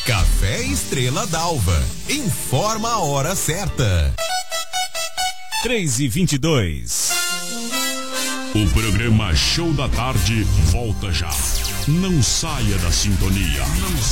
Café Estrela d'Alva. Informa a hora certa. 3h22. O programa Show da Tarde volta já. Não saia da sintonia. Não